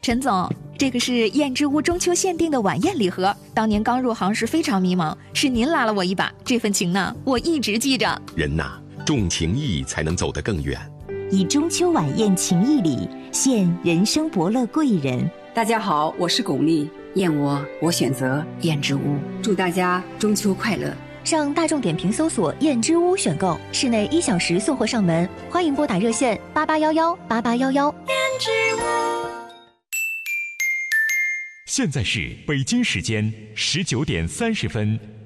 陈总，这个是燕之屋中秋限定的晚宴礼盒，当年刚入行时非常迷茫，是您拉了我一把，这份情呢，我一直记着。 人呐，重情义才能走得更远。 以中秋晚宴情谊礼，献人生伯乐贵人。 大家好，我是巩俐，燕我选择燕之屋，祝大家中秋快乐。 上大众点评搜索燕之屋选购，室内1小时送货上门，欢迎拨打热线88118811。燕之屋。 现在是北京时间19点30分。